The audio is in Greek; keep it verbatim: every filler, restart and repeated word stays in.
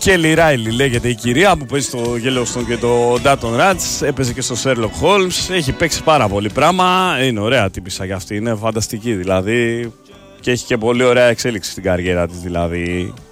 Kelly Riley λέγεται η κυρία που παίζει στο Yellowstone και το Dalton Ranch. Έπαιζε και στο Sherlock Holmes. Έχει παίξει πάρα πολύ πράγμα. Είναι ωραία τύπισσα κι αυτή. Είναι φανταστική δηλαδή. Και έχει και πολύ ωραία εξέλιξη στην καριέρα της δηλαδή.